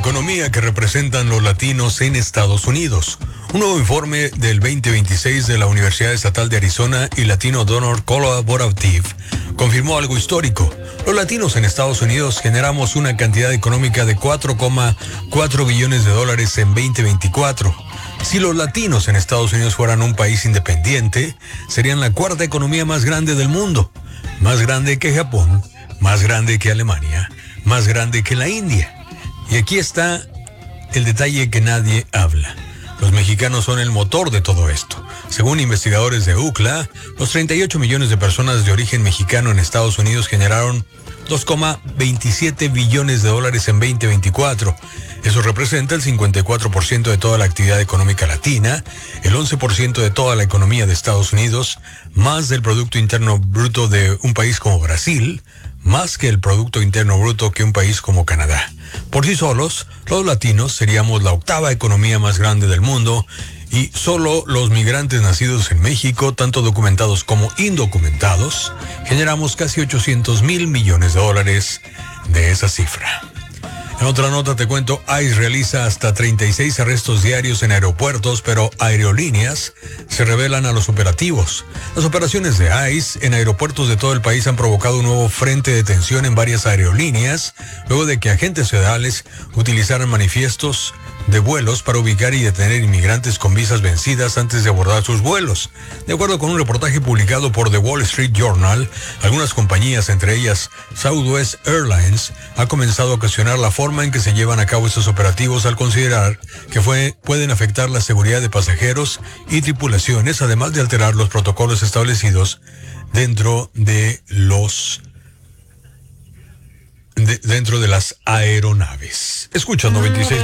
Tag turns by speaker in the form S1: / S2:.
S1: economía que representan los latinos en Estados Unidos. Un nuevo informe del 2026 de la Universidad Estatal de Arizona y Latino Donor Collaborative confirmó algo histórico. Los latinos en Estados Unidos generamos una cantidad económica de 4,4 billones de dólares en 2024. Si los latinos en Estados Unidos fueran un país independiente, serían la cuarta economía más grande del mundo. Más grande que Japón, más grande que Alemania, más grande que la India. Y aquí está el detalle que nadie habla. Los mexicanos son el motor de todo esto. Según investigadores de UCLA, los 38 millones de personas de origen mexicano en Estados Unidos generaron 2,27 billones de dólares en 2024. Eso representa el 54% de toda la actividad económica latina, el 11% de toda la economía de Estados Unidos, más del Producto Interno Bruto de un país como Brasil, más que el Producto Interno Bruto que un país como Canadá. Por sí solos, los latinos seríamos la octava economía más grande del mundo y solo los migrantes nacidos en México, tanto documentados como indocumentados, generamos casi 800 mil millones de dólares de esa cifra. En otra nota te cuento, ICE realiza hasta 36 arrestos diarios en aeropuertos, pero aerolíneas se revelan a los operativos. Las operaciones de ICE en aeropuertos de todo el país han provocado un nuevo frente de tensión en varias aerolíneas, luego de que agentes federales utilizaran manifiestos de vuelos para ubicar y detener inmigrantes con visas vencidas antes de abordar sus vuelos. De acuerdo con un reportaje publicado por The Wall Street Journal, algunas compañías, entre ellas Southwest Airlines, ha comenzado a cuestionar la forma en que se llevan a cabo estos operativos al considerar que pueden afectar la seguridad de pasajeros y tripulaciones, además de alterar los protocolos establecidos dentro de las aeronaves. Escucha 96.